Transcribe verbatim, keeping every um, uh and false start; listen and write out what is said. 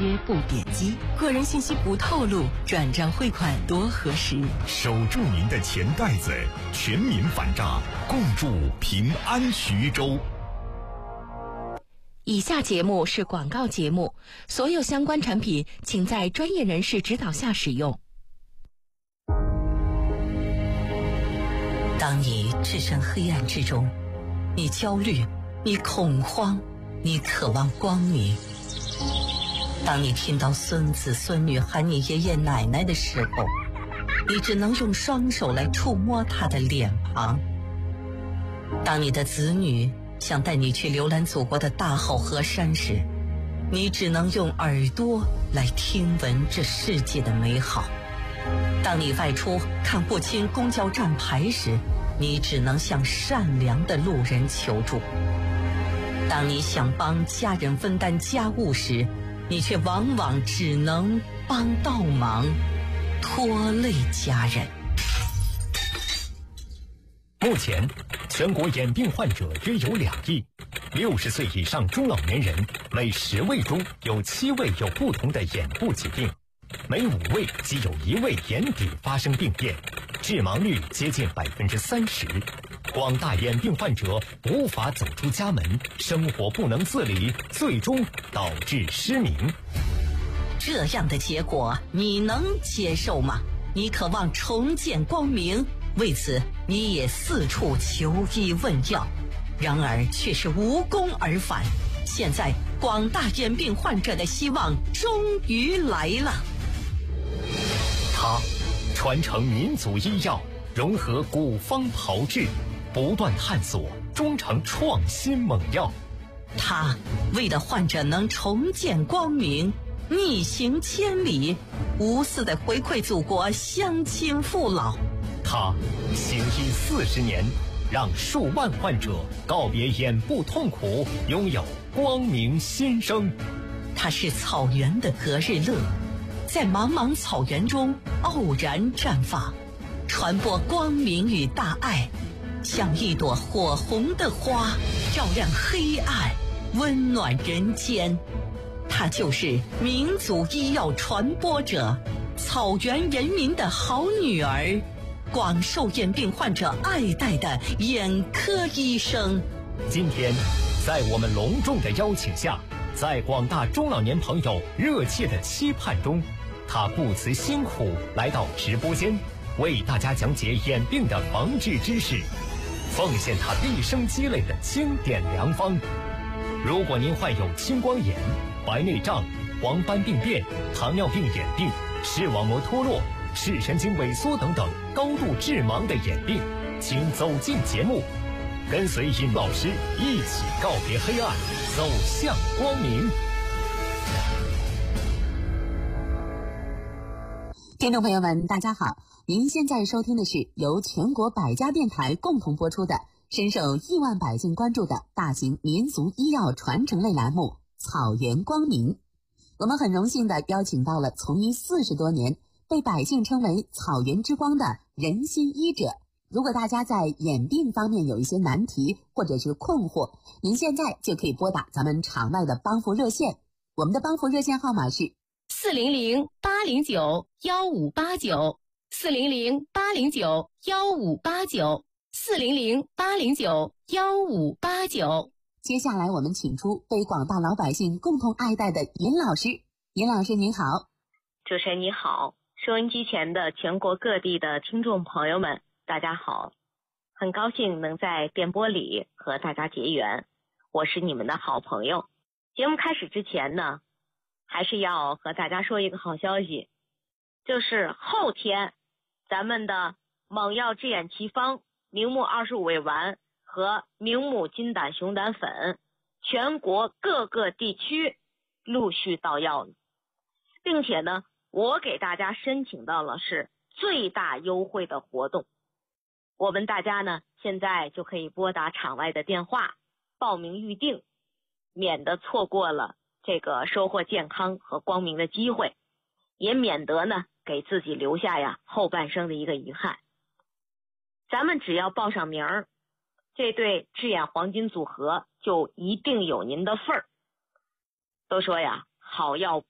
约不点击，个人信息不透露，转账汇款多核实。 守住您的钱袋子，全民反诈，共筑平安徐州。 以下节目是广告节目，所有相关产品请在专业人士指导下使用。 当你置身黑暗之中，你焦虑，你恐慌，你渴望光明。当你听到孙子孙女喊你爷爷奶奶的时候，你只能用双手来触摸他的脸庞。当你的子女想带你去浏览祖国的大好河山时，你只能用耳朵来听闻这世界的美好。当你外出看不清公交站牌时，你只能向善良的路人求助。当你想帮家人分担家务时，你却往往只能帮倒忙，拖累家人。 目前，全国眼病患者约有两亿，六十岁以上中老年人每十位中有七位有不同的眼部疾病，每五位即有一位眼底发生病变，致盲率接近百分之三十。广大眼病患者无法走出家门，生活不能自理，最终导致失明。 这样的结果你能接受吗？你渴望重见光明，为此你也四处求医问药，然而却是无功而返。现在广大眼病患者的希望终于来了。 他传承民族医药，融合古方炮制，不断探索，终成创新猛药。 他为了患者能重见光明，逆行千里，无私的回馈祖国乡亲父老。 他行医四十年，让数万患者告别眼部痛苦，拥有光明新生。 他是草原的隔日乐，在茫茫草原中傲然绽放，传播光明与大爱，像一朵火红的花，照亮黑暗，温暖人间。她就是民族医药传播者，草原人民的好女儿，广受眼病患者爱戴的眼科医生。 今天，在我们隆重的邀请下，在广大中老年朋友热切的期盼中，他不辞辛苦来到直播间，为大家讲解眼病的防治知识，奉献他毕生积累的经典良方。如果您患有青光眼、白内障、黄斑病变、糖尿病眼病、视网膜脱落、视神经萎缩等等高度致盲的眼病，请走进节目，跟随尹老师一起告别黑暗，走向光明。 听众朋友们，大家好，您现在收听的是由全国百家电台共同播出的深受亿万百姓关注的大型民族医药传承类栏目草原光明。我们很荣幸地邀请到了从医四十多年，被百姓称为草原之光的仁心医者。如果大家在眼病方面有一些难题或者是困惑，您现在就可以拨打咱们场外的帮扶热线，我们的帮扶热线号码是四零零八零九幺五八九，四零零八零九幺五八九，四零零八零九幺五八九。 接下来我们请出被广大老百姓共同爱戴的尹老师。尹老师您好。 主持人你好，收音机前的全国各地的听众朋友们大家好，很高兴能在电波里和大家结缘，我是你们的好朋友。节目开始之前呢，还是要和大家说一个好消息，就是后天咱们的猛药治眼奇方明目二十五味丸和明目金胆熊胆粉全国各个地区陆续到药了，并且呢我给大家申请到了是最大优惠的活动。我们大家呢现在就可以拨打场外的电话报名预定，免得错过了这个收获健康和光明的机会，也免得呢给自己留下呀后半生的一个遗憾。咱们只要报上名儿，这对治眼黄金组合就一定有您的份儿。都说呀好药